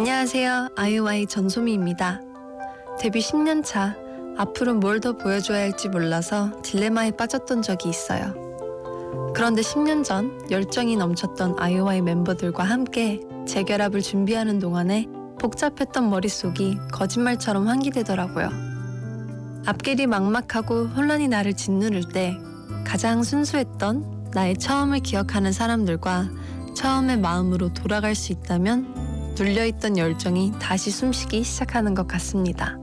안녕하세요. 아이오아이 전소미입니다. 데뷔 10년 차, 앞으로 뭘 더 보여줘야 할지 몰라서 딜레마에 빠졌던 적이 있어요. 그런데 10년 전 열정이 넘쳤던 아이오아이 멤버들과 함께 재결합을 준비하는 동안에 복잡했던 머릿속이 거짓말처럼 환기되더라고요. 앞길이 막막하고 혼란이 나를 짓누를 때 가장 순수했던 나의 처음을 기억하는 사람들과 처음의 마음으로 돌아갈 수 있다면 눌려있던 열정이 다시 숨쉬기 시작하는 것 같습니다.